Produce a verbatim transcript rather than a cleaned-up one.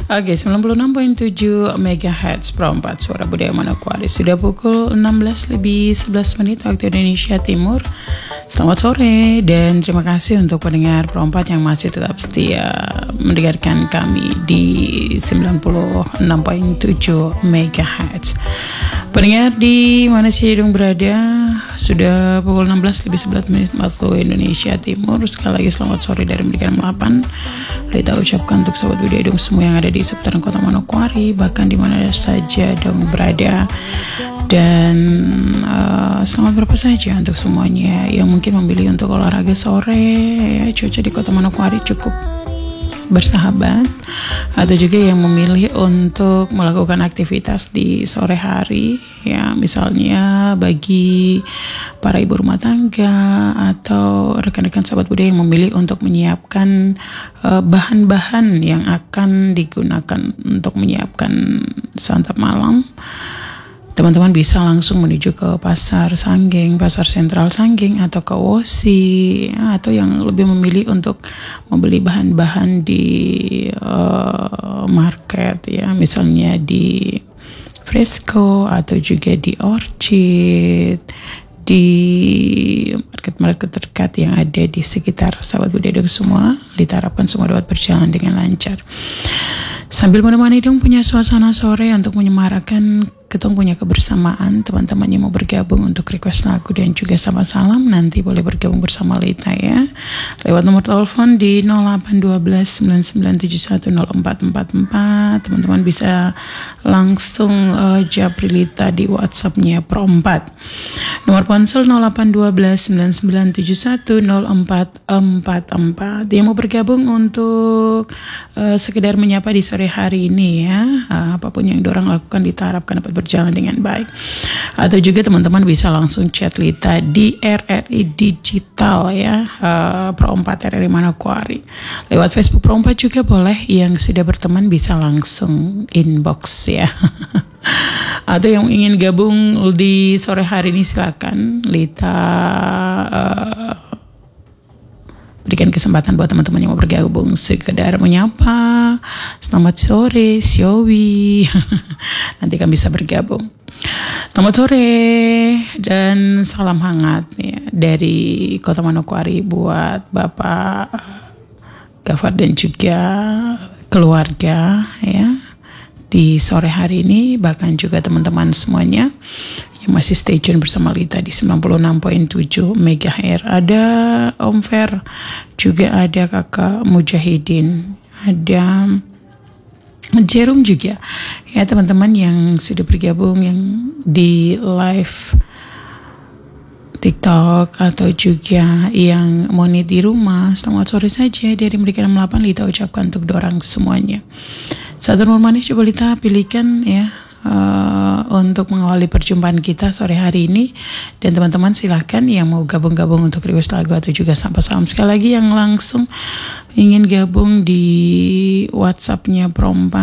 Oke, sembilan puluh enam koma tujuh megahertz Pro empat Suara Budaya Manokwari. Sudah pukul enam belas lebih sebelas menit waktu Indonesia Timur. Selamat sore dan terima kasih untuk pendengar Pro empat yang masih tetap setia mendengarkan kami di sembilan puluh enam koma tujuh megahertz. Pendengar di mana sih hidung berada, sudah pukul enam belas lebih sebelas menit waktu Indonesia Timur. Sekali lagi selamat sore dari Merdeka delapan. Kita ucapkan untuk sobat Budaya Dong semua yang ada di seputaran Kota Manokwari, bahkan di mana saja Dong berada. Dan uh, selamat berapa saja untuk semuanya yang mungkin memilih untuk olahraga sore ya, cuaca di Kota Manokwari cukup bersahabat, atau juga yang memilih untuk melakukan aktivitas di sore hari ya, misalnya bagi para ibu rumah tangga atau rekan-rekan sahabat budaya yang memilih untuk menyiapkan uh, bahan-bahan yang akan digunakan untuk menyiapkan santap malam. Teman-teman bisa langsung menuju ke Pasar Sanggeng, Pasar Sentral Sanggeng, atau ke Wosi, ya, atau yang lebih memilih untuk membeli bahan-bahan di uh, market ya, misalnya di Fresco atau juga di Orchid, di market-market terdekat yang ada di sekitar sahabat budaya semua. Kita harapkan semua dapat berjalan dengan lancar. Sambil menemani dong punya suasana sore untuk menyemarakan ketong punya kebersamaan, teman-teman yang mau bergabung untuk request lagu dan juga sama salam nanti boleh bergabung bersama Lita ya, lewat nomor telepon di nol delapan satu dua sembilan sembilan tujuh satu nol empat empat empat. Teman-teman bisa langsung uh, japri Lita di WhatsAppnya Pro empat, nomor ponsel nol delapan satu dua sembilan sembilan tujuh satu nol empat empat empat. Yang mau bergabung untuk uh, sekedar menyapa di sore hari ini ya, uh, apapun yang dorang lakukan kita harapkan dapat berjalan dengan baik. Atau juga teman-teman bisa langsung chat Lita di R R I Digital ya, uh, Pro empat R R I Manokwari. Lewat Facebook Pro empat juga boleh, yang sudah berteman bisa langsung inbox ya. Atau yang ingin gabung di sore hari ini silakan Lita uh, berikan kesempatan buat teman-teman yang mau bergabung sekedar menyapa, selamat sore Siowi. Nanti kan bisa bergabung. Selamat sore dan salam hangat ya dari Kota Manokwari buat Bapak Gafar dan juga keluarga ya di sore hari ini, bahkan juga teman-teman semuanya yang masih stay tune bersama Lita di sembilan puluh enam koma tujuh megahertz. Ada Om Fer, juga ada Kakak Mujahidin, ada Jerum juga ya, teman-teman yang sudah bergabung yang di live TikTok atau juga yang monit di rumah. Selamat sore saja dari Merdeka enam puluh delapan. Lita ucapkan untuk dorang semuanya. Satu nomor manis coba Lita pilihkan ya, uh, untuk mengawali perjumpaan kita sore hari ini. Dan teman-teman silahkan yang mau gabung-gabung untuk request lagu atau juga sapa salam. Sekali lagi yang langsung ingin gabung di WhatsAppnya Pro empat